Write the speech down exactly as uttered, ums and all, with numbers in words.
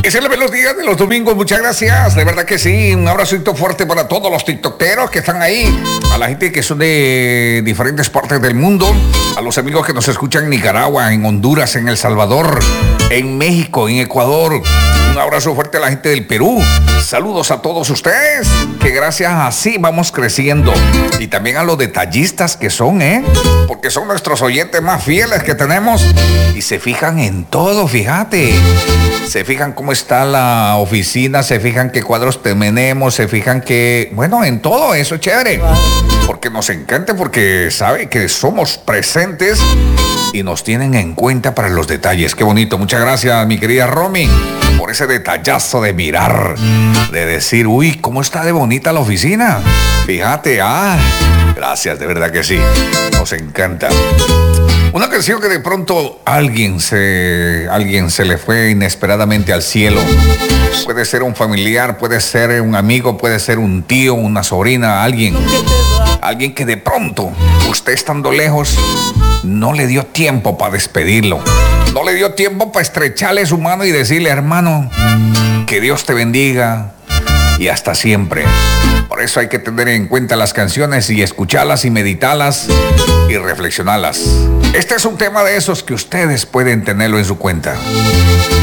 Que se le ven los días de los domingos, muchas gracias, de verdad que sí, un abracito fuerte para todos los tiktokeros que están ahí, a la gente que son de diferentes partes del mundo, a los amigos que nos escuchan en Nicaragua, en Honduras, en El Salvador, en México, en Ecuador, un abrazo fuerte a la gente del Perú, saludos a todos ustedes, que gracias así vamos creciendo, y también a los detallistas que son, ¿eh? Porque son nuestros oyentes más fieles que tenemos, y se fijan en todo, fíjate, se fijan cómo está la oficina, se fijan qué cuadros tenemos, se fijan que, bueno, en todo eso es chévere, porque nos encanta, porque sabe que somos presentes y nos tienen en cuenta para los detalles. Qué bonito, muchas gracias mi querida Romy por ese detallazo de mirar, de decir, uy, cómo está de bonita la oficina, fíjate, ah, gracias, de verdad que sí, nos encanta. Una canción que de pronto alguien se, alguien se le fue inesperadamente al cielo. Puede ser un familiar, puede ser un amigo, puede ser un tío, una sobrina, alguien. Alguien que de pronto, usted estando lejos, no le dio tiempo para despedirlo. No le dio tiempo para estrecharle su mano y decirle, hermano, que Dios te bendiga y hasta siempre. Por eso hay que tener en cuenta las canciones y escucharlas y meditarlas y reflexionarlas. Este es un tema de esos que ustedes pueden tenerlo en su cuenta.